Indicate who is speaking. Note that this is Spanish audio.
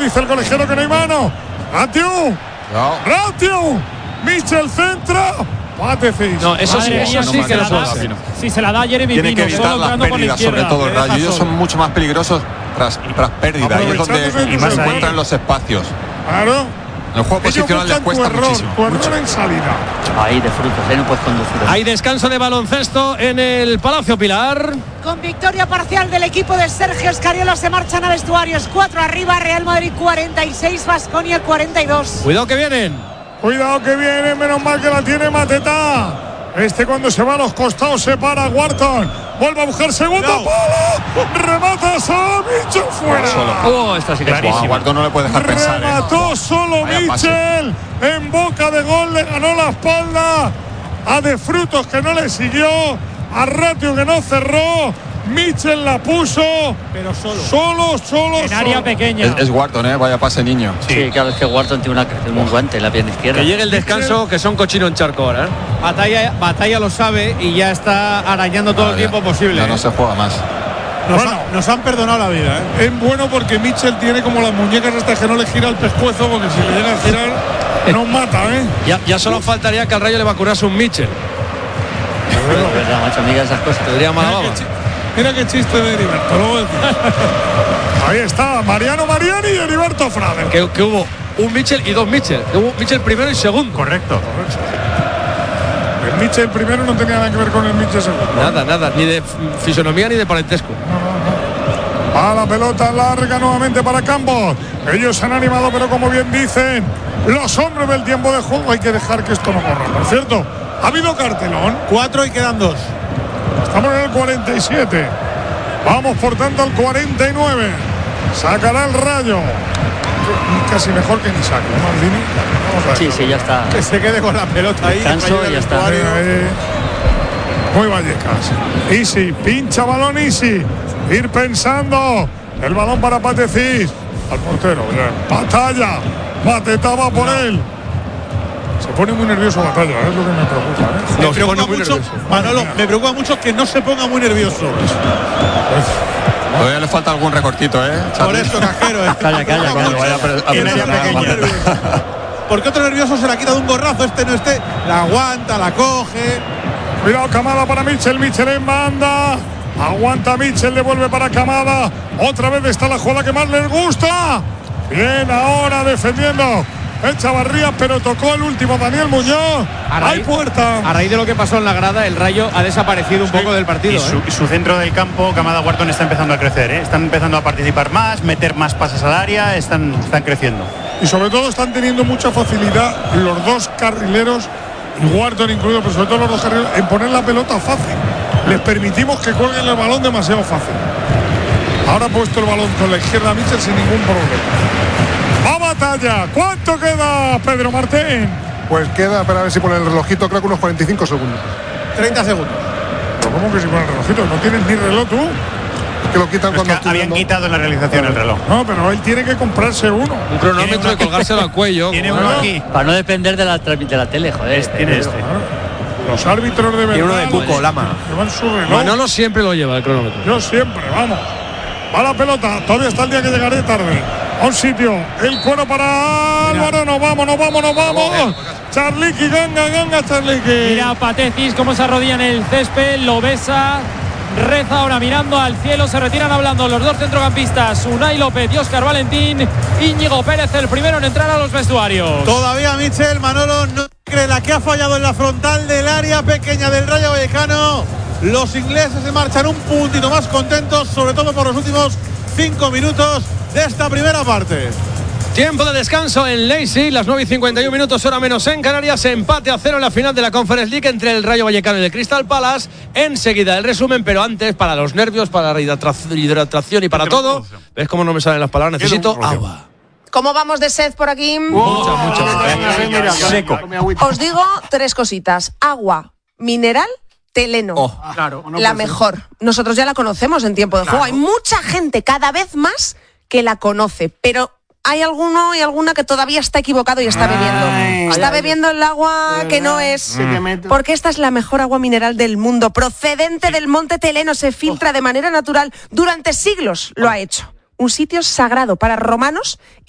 Speaker 1: dice el colegiado que no hay mano. Ratiu.
Speaker 2: No.
Speaker 1: Ratiu. Michel centra. Patecic.
Speaker 3: No, eso sí que lo puede hacer.
Speaker 4: Si se la da Jeremy
Speaker 2: Tiene que
Speaker 4: Pino,
Speaker 2: evitar
Speaker 4: solo
Speaker 2: las
Speaker 4: entrando por la
Speaker 2: pérdidas, sobre
Speaker 4: izquierda.
Speaker 2: todo el Rayo. Ellos son mucho más peligrosos tras pérdida. Ahí es donde encuentran los espacios.
Speaker 1: Claro.
Speaker 2: El juego posicional les cuesta muchísimo.
Speaker 1: Tu error en salida.
Speaker 5: Ahí de frutos, no puedes conducir.
Speaker 3: Hay descanso de baloncesto en el Palacio Pilar.
Speaker 6: Con victoria parcial del equipo de Sergio Escariolo se marchan a vestuarios. 4 arriba, Real Madrid 46, Baskonia 42.
Speaker 3: Cuidado que vienen.
Speaker 1: Cuidado que viene, menos mal que la tiene Mateta. Cuando se va a los costados se para Wharton. Vuelve a buscar segundo palo. Remata solo Mitchell fuera.
Speaker 3: Oh, esta sí que
Speaker 2: clarísima. Wharton no le puede dejar pensar.
Speaker 1: Remató solo Mitchell. En boca de gol le ganó la espalda a De Frutos, que no le siguió. A Ratiu, que no cerró. Mitchell la puso, pero solo
Speaker 4: en área pequeña.
Speaker 2: Es Wharton, vaya pase niño.
Speaker 5: Sí, claro, es que Wharton tiene un guante en la pierna izquierda.
Speaker 3: Que llegue el descanso, que son cochino en charco ahora.
Speaker 7: Batalla lo sabe y ya está arañando todo el tiempo posible.
Speaker 2: Ya no se juega más.
Speaker 7: Nos han perdonado la vida.
Speaker 1: Es bueno porque Mitchell tiene como las muñecas hasta que no le gira el pescuezo, porque si le llega a girar nos mata.
Speaker 3: Ya solo faltaría que al Rayo le vacunase un Mitchell.
Speaker 5: Es verdad, macho, amiga, esas cosas.
Speaker 3: Tendría mala baba.
Speaker 1: Mira qué chiste de Heriberto. Ahí está Mariano Mariani y Heriberto Frade.
Speaker 3: Que hubo un Mitchell y dos Mitchell. Hubo Mitchell primero y segundo.
Speaker 1: Correcto. El Mitchell primero no tenía nada que ver con el Mitchell segundo.
Speaker 3: Nada. Ni de fisonomía ni de parentesco.
Speaker 1: No. A la pelota larga nuevamente para Campos. Ellos se han animado, pero como bien dicen los hombres del tiempo de juego, hay que dejar que esto no corra. Por cierto, ha habido cartelón.
Speaker 7: 4 y quedan 2.
Speaker 1: Estamos en el 47. Vamos por tanto al 49. Sacará el Rayo. Casi mejor que ni saque, Maldini.
Speaker 5: Sí, ya está.
Speaker 7: Que se quede con la pelota ahí.
Speaker 5: Descanso y ya está.
Speaker 1: Muy Vallecas. Easy, pincha balón Easy. Ir pensando. El balón para Patecic. Al portero. Batalla. Mateta va por él. Se pone muy nervioso Batalla, es lo que me preocupa.
Speaker 7: Me preocupa mucho, Manolo, me preocupa mucho que no se ponga muy nervioso.
Speaker 2: Todavía le falta algún recortito,
Speaker 7: Por eso, cajero.
Speaker 5: Calla.
Speaker 7: Porque otro nervioso se la quita de un gorrazo, la aguanta, la coge.
Speaker 1: Cuidado, Camada para Mitchell en banda. Aguanta Mitchell, devuelve para Camada. Otra vez está la jugada que más les gusta. Bien, ahora defendiendo Echavarría, pero tocó el último Daniel Muñoz. Hay puerta.
Speaker 7: A raíz de lo que pasó en la grada, el Rayo ha desaparecido un poco del partido.
Speaker 8: Y su centro del campo, Camada Wharton, está empezando a crecer. Están empezando a participar más, meter más pases al área, están creciendo.
Speaker 1: Y sobre todo están teniendo mucha facilidad los dos carrileros, y Wharton incluido, pero sobre todo los dos carrileros, en poner la pelota fácil. Les permitimos que cuelguen el balón demasiado fácil. Ahora ha puesto el balón con la izquierda Mitchell sin ningún problema. ¡Va Batalla! ¿Cuánto queda, Pedro Martín?
Speaker 9: Pues queda, para ver si pone el relojito, creo que unos 45 segundos.
Speaker 7: 30 segundos.
Speaker 1: ¿Pero cómo que si pone el relojito? ¿No tienes ni reloj tú?
Speaker 9: Que lo quitan cuando
Speaker 8: habían quitado en la realización el reloj.
Speaker 1: No, pero él tiene que comprarse uno.
Speaker 3: Un cronómetro y colgárselo al cuello.
Speaker 8: Tiene uno aquí.
Speaker 5: Para no depender de la tele, joder.
Speaker 8: Tiene este.
Speaker 1: Los árbitros de verdad.
Speaker 3: Y uno de Cuco, Lama.
Speaker 1: Llevan su reloj.
Speaker 3: Manolo siempre lo lleva el cronómetro.
Speaker 1: Yo siempre, vamos. Va la pelota, todavía está el día que llegaré tarde. A un sitio, el cuero para Álvaro, nos vamos. Charliqui, ganga, Charliqui.
Speaker 4: Mira Patecic cómo se arrodilla en el césped, lo besa, reza ahora mirando al cielo, se retiran hablando los dos centrocampistas, Unai López y Óscar Valentín. Íñigo Pérez, el primero en entrar a los vestuarios.
Speaker 7: Todavía Mitchell, Manolo no cree la que ha fallado en la frontal del área pequeña del Rayo Vallecano. Los ingleses se marchan un puntito más contentos, sobre todo por los últimos 5 minutos de esta primera parte.
Speaker 3: Tiempo de descanso en Leipzig, las 9:51, hora menos en Canarias. Empate a 0 en la final de la Conference League entre el Rayo Vallecano y el Crystal Palace. Enseguida el resumen, pero antes, para los nervios, para la hidratación y para todo. ¿Ves cómo no me salen las palabras? Necesito agua.
Speaker 10: ¿Cómo vamos de sed por aquí?
Speaker 3: Mucha.
Speaker 8: Seco.
Speaker 10: Os digo 3 cositas. Agua, mineral, Teleno.
Speaker 7: Claro.
Speaker 10: La mejor. Nosotros ya la conocemos en tiempo de juego. Hay mucha gente cada vez más que la conoce, pero hay alguno y alguna que todavía está equivocado y está bebiendo. Está bebiendo el agua que no es. Porque esta es la mejor agua mineral del mundo, procedente del monte Teleno, se filtra de manera natural. Durante siglos lo ha hecho. Un sitio sagrado para romanos y